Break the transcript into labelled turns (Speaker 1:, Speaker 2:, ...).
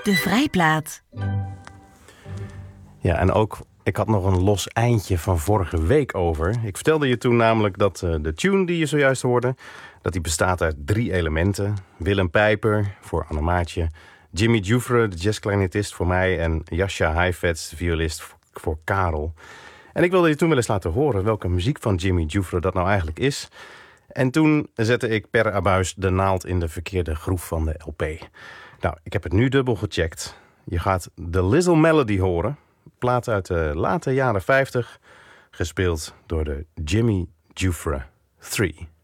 Speaker 1: De Vrijplaat.
Speaker 2: Ja, en ook, ik had nog een los eindje van vorige week over. Ik vertelde je toen namelijk dat de tune die je zojuist hoorde, dat die bestaat uit 3 elementen. Willem Pijper voor Annemaatje, Jimmy Jufre, de jazzkleinetist voor mij, en Jascha Heifetz, de violist voor Karel. En ik wilde je toen wel eens laten horen welke muziek van Jimmy Jufre dat nou eigenlijk is. En toen zette ik per abuis de naald in de verkeerde groef van de LP. Nou, ik heb het nu dubbel gecheckt. Je gaat The Lizzle Melody horen. Plaat uit de late jaren 50. Gespeeld door de Jimmy Jufre 3.